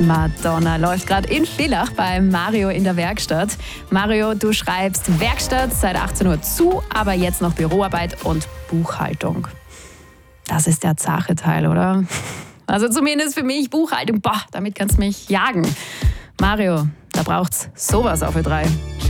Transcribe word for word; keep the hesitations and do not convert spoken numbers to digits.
Madonna läuft gerade in Villach bei Mario in der Werkstatt. Mario, du schreibst Werkstatt seit achtzehn Uhr zu, aber jetzt noch Büroarbeit und Buchhaltung. Das ist der zahre Teil, oder? Also zumindest für mich Buchhaltung. Boah, damit kannst du mich jagen. Mario, da braucht's sowas auf Ö drei.